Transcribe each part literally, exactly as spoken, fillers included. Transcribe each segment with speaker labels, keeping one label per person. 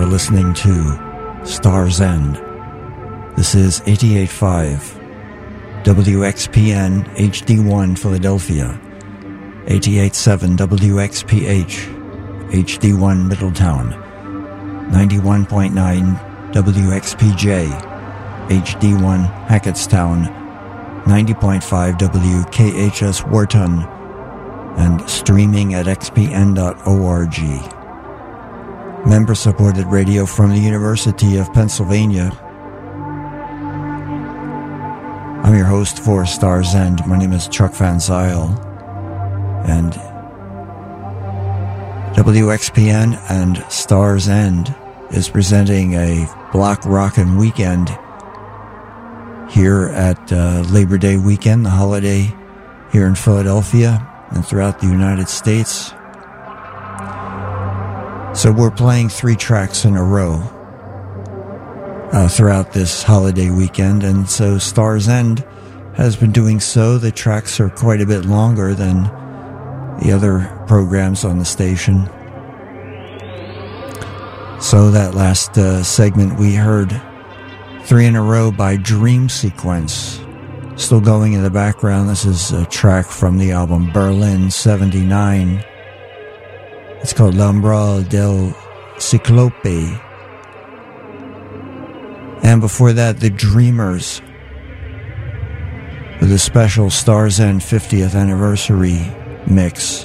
Speaker 1: are listening to Star's End. This is eighty-eight point five W X P N H D one Philadelphia, eighty-eight point seven W X P H H D one Middletown, ninety-one point nine W X P J H D one Hackettstown, ninety point five W K H S Wharton, and streaming at x p n dot org. Member-supported radio from the University of Pennsylvania. I'm your host for Star's End. My name is Chuck Van Zyl, and W X P N and Star's End is presenting a block rockin' weekend here at uh, Labor Day weekend, the holiday here in Philadelphia and throughout the United States. So we're playing three tracks in a row uh, throughout this holiday weekend, and so Star's End has been doing so. The tracks are quite a bit longer than the other programs on the station. So that last uh, segment we heard three in a row by Dream Sequence. Still going in the background, this is a track from the album Berlin seventy-nine. It's called L'Umbral del Ciclope. And before that, The Dreamers with a special Star's End fiftieth anniversary mix.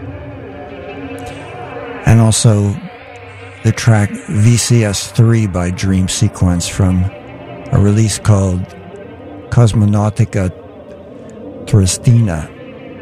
Speaker 1: And also the track V C S three by Dream Sequence from a release called Cosmonautica Tristina.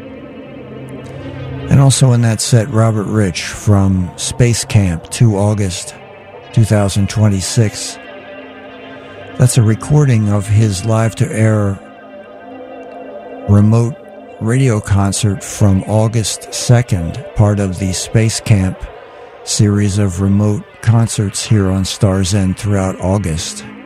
Speaker 1: And also in that set, Robert Rich from Space Camp, two August twenty twenty-six. That's a recording of his live-to-air remote radio concert from August second, part of the Space Camp series of remote concerts here on Star's End throughout August.